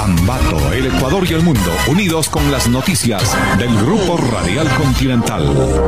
Ambato, el Ecuador y el mundo, unidos con las noticias del Grupo Radial Continental.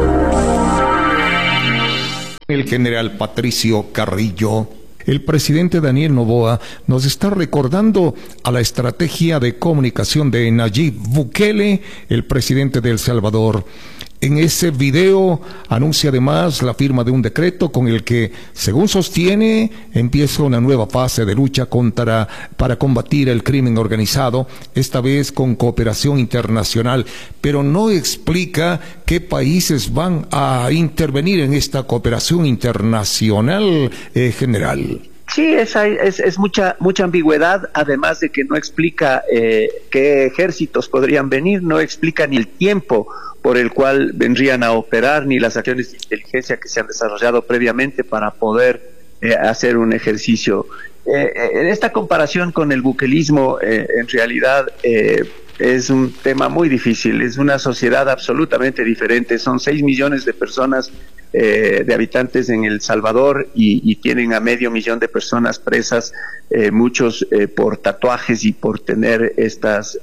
El general Patricio Carrillo. El presidente Daniel Noboa nos está recordando a la estrategia de comunicación de Nayib Bukele, el presidente de El Salvador. En ese video anuncia además la firma de un decreto con el que, según sostiene, empieza una nueva fase de lucha para combatir el crimen organizado, esta vez con cooperación internacional, pero no explica qué países van a intervenir en esta cooperación internacional, general. Sí, es mucha ambigüedad, además de que no explica qué ejércitos podrían venir, no explica ni el tiempo por el cual vendrían a operar, ni las acciones de inteligencia que se han desarrollado previamente para poder hacer un ejercicio. En esta comparación con el buquelismo, en realidad es un tema muy difícil, es una sociedad absolutamente diferente, son 6 millones de personas de habitantes en El Salvador y tienen a 500,000 de personas presas, muchos por tatuajes y por tener estos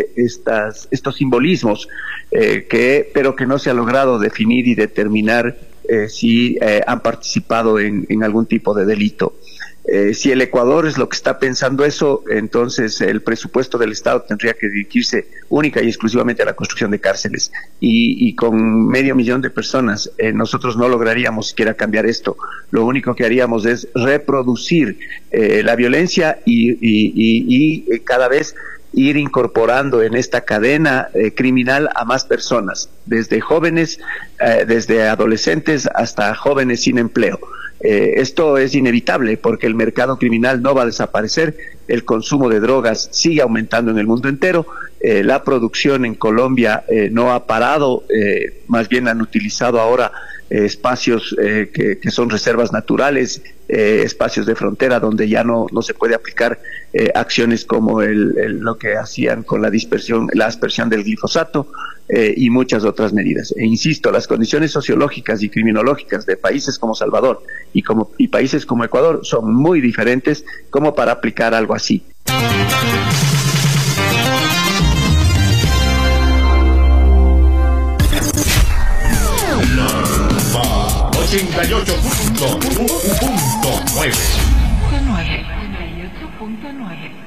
simbolismos, pero que no se ha logrado definir y determinar si han participado en algún tipo de delito. Si el Ecuador es lo que está pensando eso, entonces el presupuesto del Estado tendría que dirigirse única y exclusivamente a la construcción de cárceles. Y con 500,000 de personas, nosotros no lograríamos siquiera cambiar esto. Lo único que haríamos es reproducir la violencia y cada vez ir incorporando en esta cadena criminal a más personas, desde jóvenes, desde adolescentes hasta jóvenes sin empleo. Esto es inevitable porque el mercado criminal no va a desaparecer, el consumo de drogas sigue aumentando en el mundo entero, la producción en Colombia no ha parado, más bien han utilizado ahora espacios que son reservas naturales, espacios de frontera donde ya no se puede aplicar acciones como lo que hacían con la aspersión del glifosato y muchas otras medidas. E insisto, las condiciones sociológicas y criminológicas de países como Salvador y países como Ecuador son muy diferentes como para aplicar algo así. 88.9.